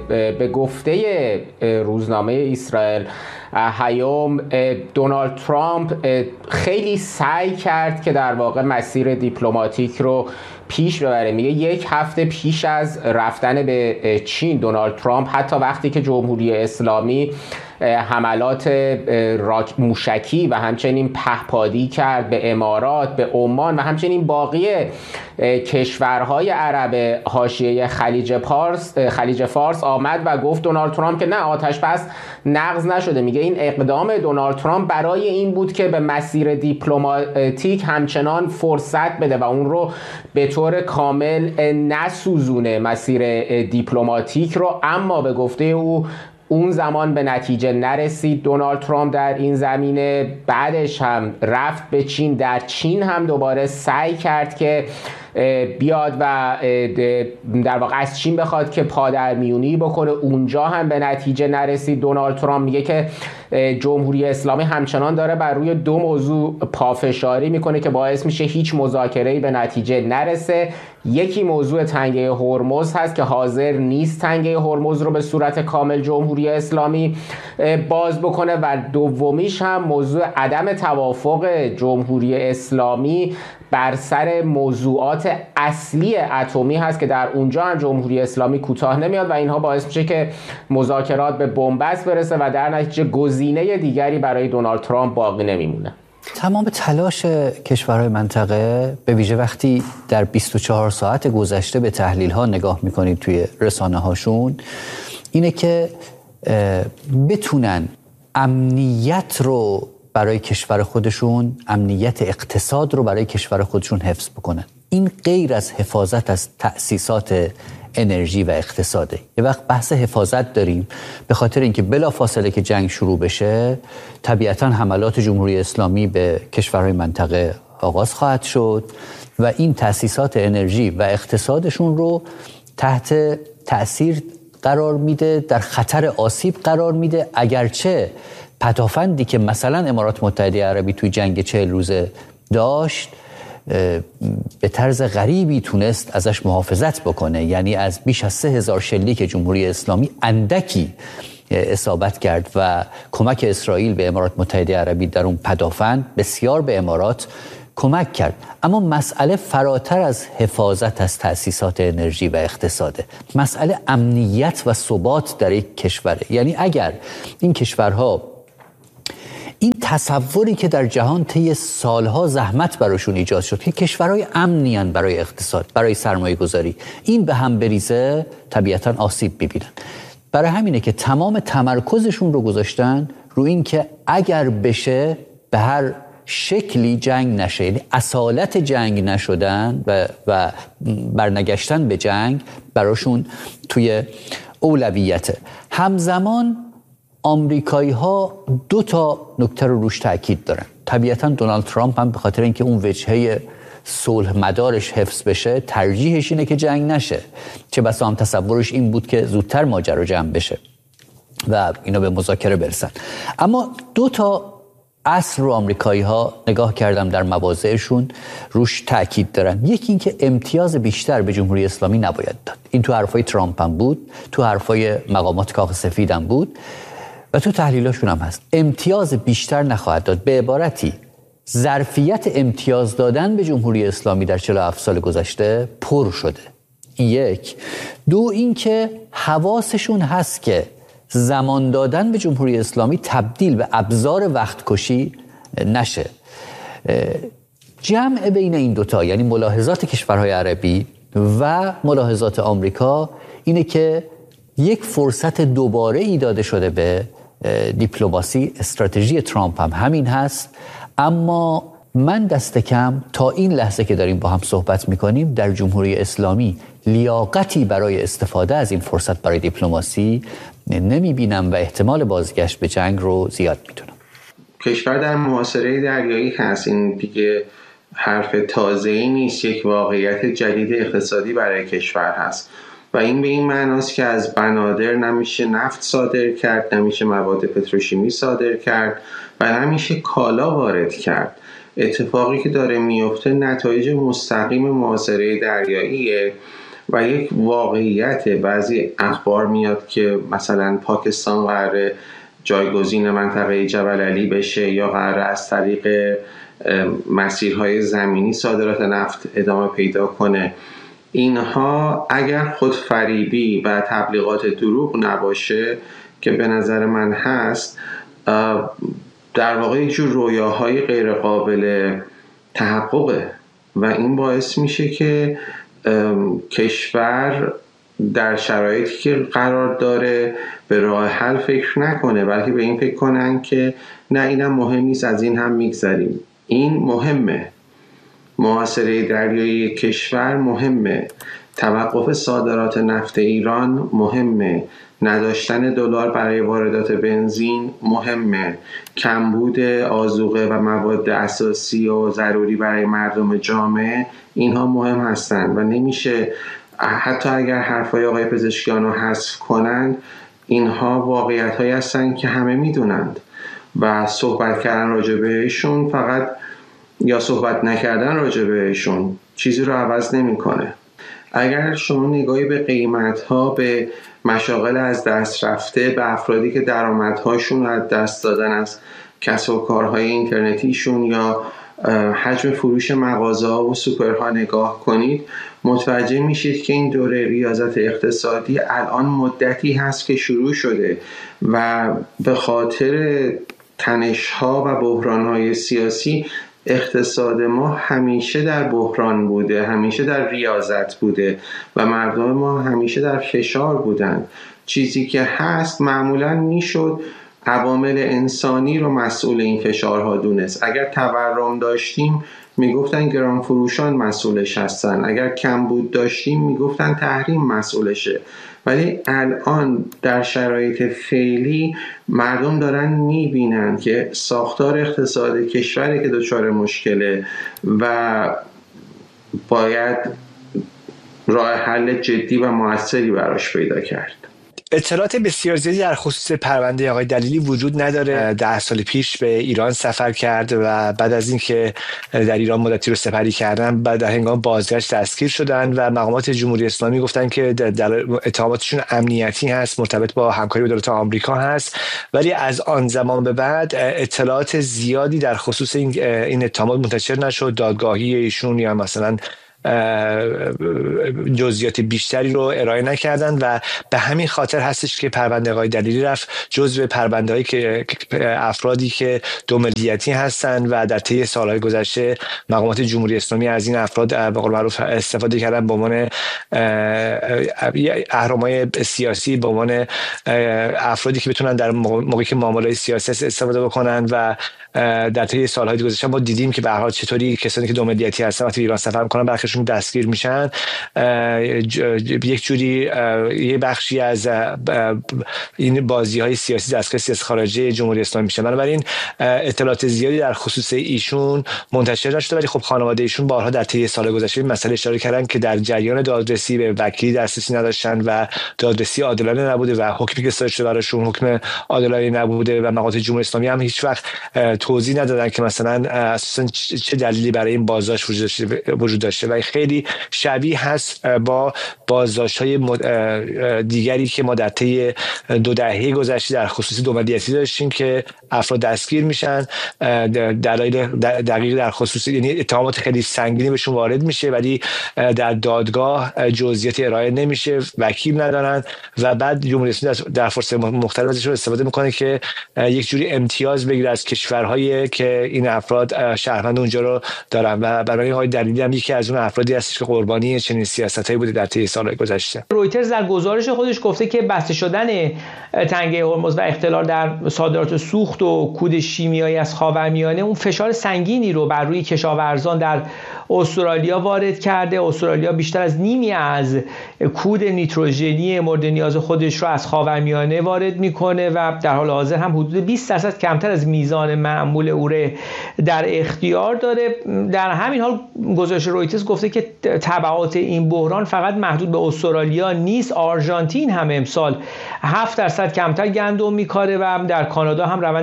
به گفته روزنامه اسرائیل هیوم، دونالد ترامپ خیلی سعی کرد که در واقع مسیر دیپلماتیک رو پیش ببره. میگه یک هفته پیش از رفتن به چین دونالد ترامپ، حتی وقتی که جمهوری اسلامی حملات موشکی و همچنین پهپادی کرد به امارات، به عمان و همچنین باقی کشورهای عرب حاشیه خلیج فارس آمد و گفت دونالد ترامپ که نه، آتش بس نقض نشده. میگه این اقدام دونالد ترامپ برای این بود که به مسیر دیپلماتیک همچنان فرصت بده و اون رو به طور کامل نسوزونه مسیر دیپلماتیک رو. اما به گفته او اون زمان به نتیجه نرسید دونالد ترامپ در این زمینه. بعدش هم رفت به چین، در چین هم دوباره سعی کرد که بیاد و در واقع از چین بخواد که پادرمیونی بکنه، اونجا هم به نتیجه نرسید. دونالد ترامپ میگه که جمهوری اسلامی همچنان داره بر روی دو موضوع پافشاری میکنه که باعث میشه هیچ مذاکره‌ای به نتیجه نرسه. یکی موضوع تنگه هرمز هست که حاضر نیست تنگه هرمز رو به صورت کامل جمهوری اسلامی باز بکنه، و دومیش هم موضوع عدم توافق جمهوری اسلامی بر سر موضوعات اصلی اتمی هست که در اونجا هم جمهوری اسلامی کوتاه نمیاد و اینها باعث میشه که مذاکرات به بنبست برسه و در نتیجه گزینه دیگری برای دونالد ترامپ باقی نمیمونه. تمام تلاش کشورهای منطقه، به ویژه وقتی در 24 ساعت گذشته به تحلیل‌ها نگاه می‌کنید توی رسانه‌هاشون، اینه که بتونن امنیت رو برای کشور خودشون، امنیت اقتصاد رو برای کشور خودشون حفظ بکنن. این غیر از حفاظت از تأسیسات انرژی و اقتصاده. یه وقت بحث حفاظت داریم به خاطر اینکه بلافاصله که جنگ شروع بشه طبیعتاً حملات جمهوری اسلامی به کشورهای منطقه آغاز خواهد شد و این تأسیسات انرژی و اقتصادشون رو تحت تأثیر قرار میده، در خطر آسیب قرار میده، اگرچه پدافندی که مثلا امارات متحده عربی توی جنگ 40 روزه داشت به طرز غریبی تونست ازش محافظت بکنه. یعنی از بیش از 3000 شلیک جمهوری اسلامی اندکی اصابت کرد و کمک اسرائیل به امارات متحده عربی در اون پدافند بسیار به امارات کمک کرد. اما مسئله فراتر از حفاظت از تأسیسات انرژی و اقتصاده، مسئله امنیت و ثبات در یک کشوره. یعنی اگر این کشورها این تصوری که در جهان طی سالها زحمت براشون ایجاد شد که کشورهای امنیان برای اقتصاد، برای سرمایه گذاری، این به هم بریزه طبیعتاً آسیب ببینن. برای همینه که تمام تمرکزشون رو گذاشتن رو این که اگر بشه به هر شکلی جنگ نشه، یعنی اصالت جنگ نشدن و برنگشتن به جنگ براشون توی اولویته. همزمان آمریکایی ها 2 نکته رو روش تاکید دارن. طبیعتاً دونالد ترامپ هم به خاطر اینکه اون وجهه صلح مدارش حفظ بشه ترجیحش اینه که جنگ نشه، چه بسا هم تصورش این بود که زودتر ماجرا جمع بشه و اینا به مذاکره برسن. اما 2 اصل رو آمریکایی ها نگاه کردم در مواضعشون روش تاکید دارن. یکی این که امتیاز بیشتر به جمهوری اسلامی نباید داد. این تو حرفای ترامپ هم بود، تو حرفای مقامات کاخ سفید هم بود و تو تحلیلاشون هم هست. امتیاز بیشتر نخواهد داد. به عبارتی ظرفیت امتیاز دادن به جمهوری اسلامی در 47 سال گذشته پر شده. یک. دو، این که حواسشون هست که زمان دادن به جمهوری اسلامی تبدیل به ابزار وقت کشی نشه. جمع بین این 2 یعنی ملاحظات کشورهای عربی و ملاحظات آمریکا اینه که یک فرصت دوباره ای داده شده به دیپلماسی. استراتژی ترامپ هم همین هست، اما من دست کم تا این لحظه که داریم با هم صحبت میکنیم در جمهوری اسلامی لیاقتی برای استفاده از این فرصت برای دیپلماسی نمیبینم و احتمال بازگشت به جنگ رو زیاد میدونم. کشور در محاصره دریایی هست، این دیگه حرف تازه‌ای نیست، یک واقعیت جدید اقتصادی برای کشور هست و این به این معناست که از بنادر نمیشه نفت صادر کرد، نمیشه مواد پتروشیمی صادر کرد و نمیشه کالا وارد کرد. اتفاقی که داره میفته نتایج مستقیم محاصره دریاییه و یک واقعیت. بعضی اخبار میاد که مثلا پاکستان قراره جایگزین منطقه جبل علی بشه یا قراره از طریق مسیرهای زمینی صادرات نفت ادامه پیدا کنه. اینها اگر خودفریبی و تبلیغات دروغ نباشه که به نظر من هست، در واقع یک جور رویاهای غیر قابل تحققه و این باعث میشه که کشور در شرایطی که قرار داره به راه حل فکر نکنه، بلکه به این فکر کنن که نه اینم مهم نیست، از این هم میگذریم. این مهمه. محاصره دریایی کشور مهمه، توقف صادرات نفت ایران مهمه، نداشتن دلار برای واردات بنزین مهمه، کمبود آذوقه و مواد اساسی و ضروری برای مردم جامعه، اینها مهم هستند و نمیشه حتی اگر حرفای آقای پزشکیان رو حذف کنند، اینها واقعیت هایی هستند که همه میدونند و صحبت کردن راجع بهشون فقط یا صحبت نکردن راجع بهشون چیزی رو عوض نمیکنه. اگر شما نگاهی به قیمت‌ها، به مشاغل از دست رفته، به افرادی که درآمدهاشون از دست دادن از کسب و کارهای اینترنتیشون یا حجم فروش مغازه‌ها و سوپرها نگاه کنید، متوجه میشید که این دوره ریاضت اقتصادی الان مدتی هست که شروع شده و به خاطر تنش‌ها و بحران‌های سیاسی اقتصاد ما همیشه در بحران بوده، همیشه در ریاضت بوده و مردم ما همیشه در فشار بودن. چیزی که هست معمولاً میشد عوامل انسانی رو مسئول این فشارها دونست. اگر تورم داشتیم میگفتن گران فروشان مسئولش هستن، اگر کمبود داشتیم میگفتن تحریم مسئولشه. ولی الان در شرایط فعلی مردم دارن میبینن که ساختار اقتصاد کشوری که دچار مشکله و باید راه حل جدی و موثری براش پیدا کرد. اطلاعات بسیار زیادی در خصوص پرونده آقای دلیلی وجود نداره. 10 سال پیش به ایران سفر کرد و بعد از اینکه در ایران مدتی رو سپری کردن، بعد در هنگام بازگشت دستگیر شدن و مقامات جمهوری اسلامی گفتن که در اتهاماتشون امنیتی هست، مرتبط با همکاری با دولت آمریکا هست. ولی از آن زمان به بعد اطلاعات زیادی در خصوص این اتهامات منتشر نشد. دادگاهی ایشون یا مثلا جزئیات بیشتری رو ارائه نکردن و به همین خاطر هستش که پرونده آقای دلیلی رفت جزو پرونده‌هایی که افرادی که دو ملیتی هستند و در طی سالهای گذشته مقامات جمهوری اسلامی از این افراد به قول معروف استفاده کردن به عنوان اهرم‌های سیاسی، به عنوان افرادی که بتونن در موقعی که معاملات سیاسی استفاده بکنن و در طی سالهای گذشته ما دیدیم که به هر حال چطوری کسانی که دو ملیتی هستن وقتی ایران سفر می‌کنن برخیشون دستگیر میشن. یک جوری یه بخشی از این بازی‌های سیاسی دستگاه سیاست خارجی جمهوری اسلامی میشه. بنابراین اطلاعات زیادی در خصوص ایشون منتشر نشده، ولی خب خانواده ایشون بارها در طی سال گذشته این مسئله اشاره کردن که در جریان دادرسی به وکیلی دسترسی نداشتن و دادرسی عادلانه نبوده و حکمی که صادر شده براشون حکم عادلانه نبوده و مقامات جمهوری اسلامی هم هیچ وقت توضیح ندادن که مثلا اساسا چه دلیلی برای این بازداشت وجود داشته و خیلی شبیه هست با بازداشت‌های دیگری که ما در طی 2 دهه گذشته در خصوص دو ملیتی داشتیم که افراد دستگیر میشن، دلایل دقیق در خصوص، یعنی اتهامات خیلی سنگینی بهشون وارد میشه ولی در دادگاه جزئیات ارائه نمیشه، وکیل ندارن و بعد جمهوری اسلامی در فرصت مختلف ازشون استفاده میکنه که یک جوری امتیاز بگیره از کشورهایی که این افراد شهروند اونجا رو دارن و برای آقای دلیلی هم یکی از اون افرادی هستش که قربانی چنین سیاستایی بوده در طی سال‌های گذشته. رویترز در گزارش خودش گفته که بسته شدن تنگه هرمز و اختلال در صادرات سوخت و کود شیمیایی از خاورمیانه اون فشار سنگینی رو بر روی کشاورزان در استرالیا وارد کرده. استرالیا بیشتر از نیمی از کود نیتروژنی مورد نیاز خودش رو از خاورمیانه وارد میکنه و در حال حاضر هم حدود 20% کمتر از میزان معمول اوره در اختیار داره. در همین حال گزارش رویترز گفته که تبعات این بحران فقط محدود به استرالیا نیست. آرژانتین هم امسال 7% کمتر گندم میکاره و در کانادا هم روند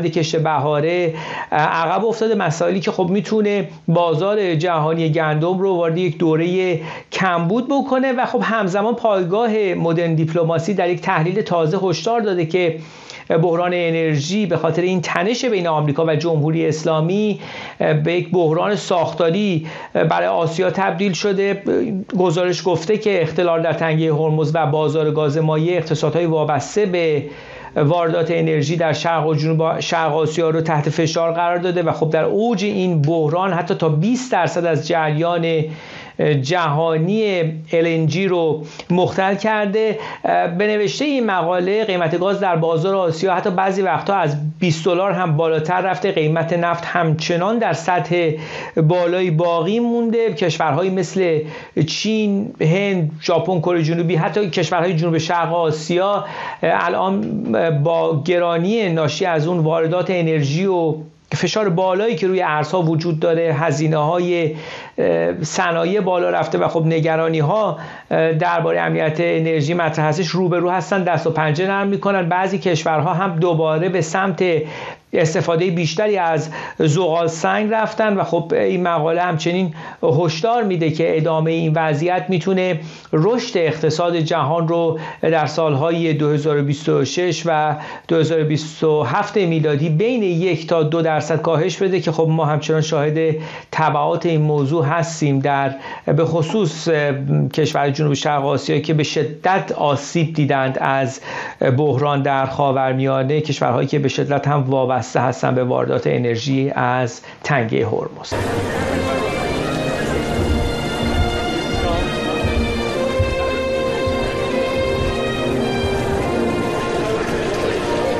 وارد کشت بهاره عقب افتاده، مسائلی که خب میتونه بازار جهانی گندم رو وارد یک دوره کمبود بکنه و خب همزمان پایگاه مدرن دیپلماسی در یک تحلیل تازه هشدار داده که بحران انرژی به خاطر این تنش بین آمریکا و جمهوری اسلامی به یک بحران ساختاری برای آسیا تبدیل شده. گزارش گفته که اختلال در تنگه هرمز و بازار گاز مایع اقتصادهای وابسته به واردات انرژی در شرق و جنوب شرق آسیا رو تحت فشار قرار داده و خب در اوج این بحران حتی تا 20% از جریان جهانی LNG رو مختل کرده. به نوشته این مقاله قیمت گاز در بازار آسیا حتی بعضی وقتها از $20 هم بالاتر رفته، قیمت نفت همچنان در سطح بالای باقی مونده. کشورهایی مثل چین، هند، ژاپن، کره جنوبی، حتی کشورهای جنوب شرق آسیا الان با گرانی ناشی از اون واردات انرژی و فشار بالایی که روی ارزها وجود داره، هزینه‌های صنایع بالا رفته و خب نگرانی‌ها درباره امنیت انرژی مطرح هستش، روبرو هستن، دست و پنجه نرم می‌کنن. بعضی کشورها هم دوباره به سمت استفاده بیشتری از زغال سنگ رفتن و خب این مقاله همچنین هشدار میده که ادامه این وضعیت میتونه رشد اقتصاد جهان رو در سالهای 2026 و 2027 میلادی بین 1 تا 2% کاهش بده که خب ما همچنان شاهد تبعات این موضوع هستیم در به خصوص کشور جنوب شرق آسیا که به شدت آسیب دیدند از بحران در خاورمیانه، کشورهایی که به شدت هم وابسته هستن به واردات انرژی از تنگه هرمز.